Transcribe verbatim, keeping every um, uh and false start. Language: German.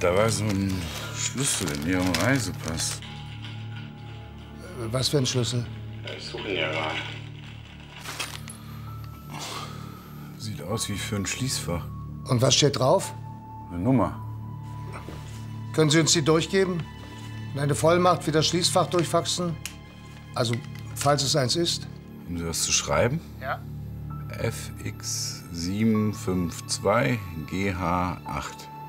Da war so ein Schlüssel in Ihrem Reisepass. Was für ein Schlüssel? Ich suche ihn ja gerade. Sieht aus wie für ein Schließfach. Und was steht drauf? Eine Nummer. Können Sie uns die durchgeben? Und eine Vollmacht für das Schließfach durchfaxen? Also, falls es eins ist? Um Sie was zu schreiben? Ja. F X sieben fünf zwei G H acht.